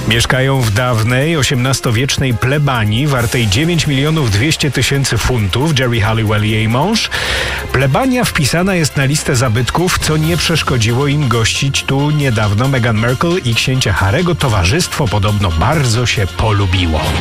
Mieszkają w dawnej, XVIII-wiecznej plebanii wartej 9 200 000 funtów. Geri Halliwell i jej mąż. Plebania wpisana jest na listę zabytków, co nie przeszkodziło im gościć tu niedawno Meghan Markle i księcia Harry'ego. Towarzystwo podobno bardzo się polubiło.